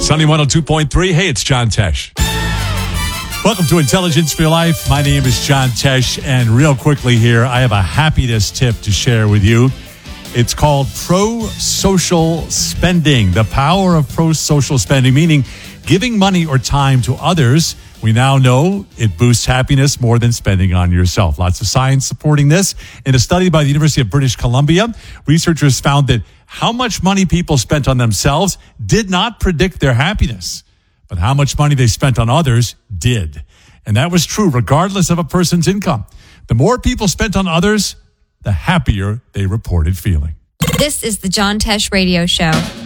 Sunny 102.3. Hey, it's John Tesh. Welcome to Intelligence for Your Life. My name is John Tesh, and real quickly here, I have a happiness tip to share with you. It's called pro-social spending. The power of pro-social spending, meaning giving money or time to others. We now know it boosts happiness more than spending on yourself. Lots of science supporting this. In a study by the University of British Columbia, researchers found that how much money people spent on themselves did not predict their happiness, but how much money they spent on others did. And that was true regardless of a person's income. The more people spent on others, the happier they reported feeling. This is the John Tesh Radio Show.